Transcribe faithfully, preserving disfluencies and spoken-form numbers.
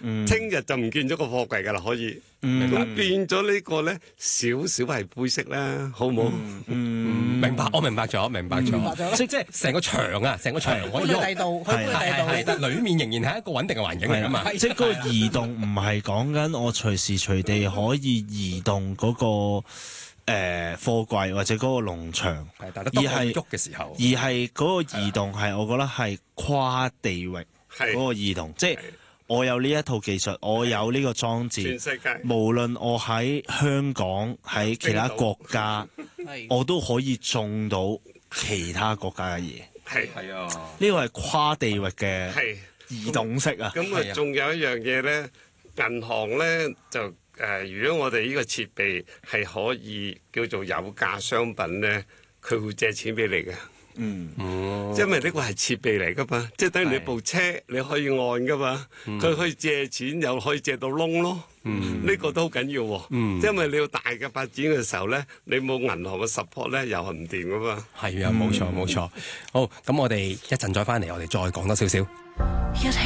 聽日就唔見咗個貨櫃㗎啦，可以。咁變咗呢個咧，少少係灰色啦，好唔好？ 嗯，明白，我明白咗，明白咗。即即係成個場啊，成個場可以搬去第度，去搬去第度， 但係裡面仍然係一個穩定嘅環境嚟㗎嘛。 即係嗰個移動唔係講緊我隨時隨地可以移動嗰個誒貨櫃或者嗰個農場， 而係喐嘅時候， 而係嗰個移動係我覺得係跨地域嗰個移動，即係。我有呢一套技術，我有呢個裝置， 全世界無論我喺香港喺其他國家，我都可以種到其他國家嘅嘢。 係係啊， 呢個係跨地域嘅移動式啊。 咁啊，仲有一樣嘢咧，銀行咧就誒、呃，如果我哋呢個設備係可以叫做有價商品咧，佢會借錢俾你嘅。嗯，因為呢個係設備嚟噶嘛，即係等於你部車你可以按噶嘛，佢、嗯、可以借錢又可以借到窿咯，呢、嗯、個都好緊要喎、嗯。因為你要大嘅發展嘅時候咧，你冇銀行嘅 support 咧，又係唔掂噶嘛。 係啊，冇錯冇錯。好，咁我哋一陣再翻嚟，我哋再講多少少。